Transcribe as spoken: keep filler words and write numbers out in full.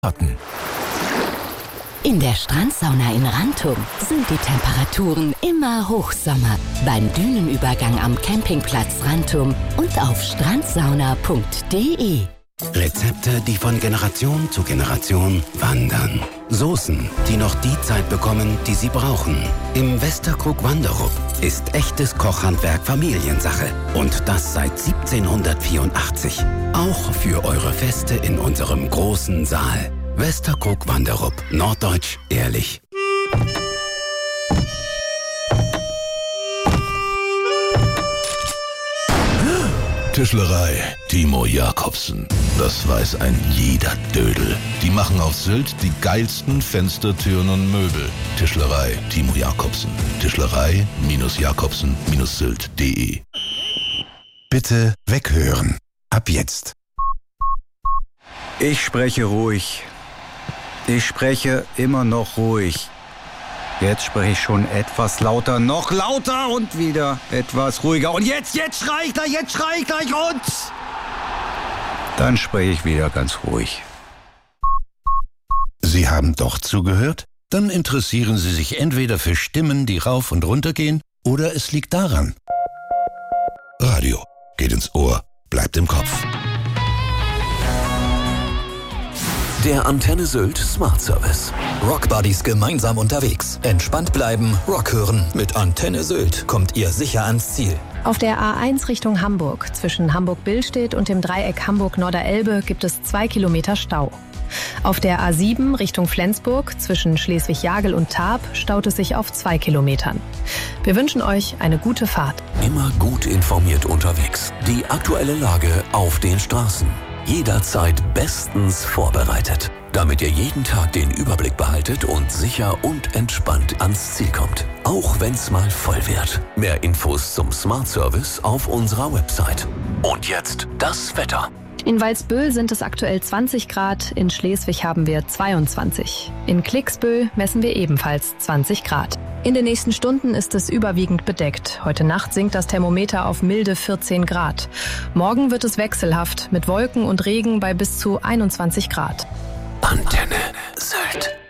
In der Strandsauna in Rantum sind die Temperaturen immer Hochsommer. Beim Dünenübergang am Campingplatz Rantum und auf strandsauna punkt de. Rezepte, die von Generation zu Generation wandern. Soßen, die noch die Zeit bekommen, die sie brauchen. Im Westerkrug Wanderup ist echtes Kochhandwerk Familiensache. Und das seit siebzehnhundertvierundachtzig. Auch für eure Feste in unserem großen Saal. Westerkrug Wanderup. Norddeutsch ehrlich. Tischlerei Timo Jacobsen. Das weiß ein jeder Dödel. Die machen auf Sylt die geilsten Fenster, Türen und Möbel. Tischlerei Timo Jacobsen. Tischlerei Jacobsen Sylt punkt de. Bitte weghören. Ab jetzt. Ich spreche ruhig. Ich spreche immer noch ruhig. Jetzt spreche ich schon etwas lauter, noch lauter und wieder etwas ruhiger. Und jetzt, jetzt schrei ich gleich, jetzt schrei ich gleich und... Dann spreche ich wieder ganz ruhig. Sie haben doch zugehört? Dann interessieren Sie sich entweder für Stimmen, die rauf und runter gehen, oder es liegt daran. Radio geht ins Ohr, bleibt im Kopf. Der Antenne Sylt Smart Service. Rockbuddies gemeinsam unterwegs. Entspannt bleiben, Rock hören. Mit Antenne Sylt kommt ihr sicher ans Ziel. Auf der A eins Richtung Hamburg, zwischen Hamburg-Billstedt und dem Dreieck Hamburg-Norderelbe, gibt es zwei Kilometer Stau. Auf der A sieben Richtung Flensburg, zwischen Schleswig-Jagel und Tarp, staut es sich auf zwei Kilometern. Wir wünschen euch eine gute Fahrt. Immer gut informiert unterwegs. Die aktuelle Lage auf den Straßen. Jederzeit bestens vorbereitet, damit ihr jeden Tag den Überblick behaltet und sicher und entspannt ans Ziel kommt. Auch wenn's mal voll wird. Mehr Infos zum Smart Service auf unserer Website. Und jetzt das Wetter. In Walsböhl sind es aktuell zwanzig Grad, in Schleswig haben wir zweiundzwanzig. In Klicksbühl messen wir ebenfalls zwanzig Grad. In den nächsten Stunden ist es überwiegend bedeckt. Heute Nacht sinkt das Thermometer auf milde vierzehn Grad. Morgen wird es wechselhaft mit Wolken und Regen bei bis zu einundzwanzig Grad. Antenne Sylt.